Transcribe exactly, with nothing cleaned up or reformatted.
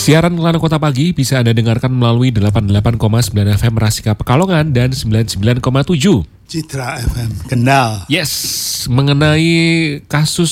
Siaran Kelana Kota Pagi bisa Anda dengarkan melalui delapan puluh delapan koma sembilan F M Rasika Pekalongan dan sembilan puluh sembilan koma tujuh Citra F M Kendal. Yes, mengenai kasus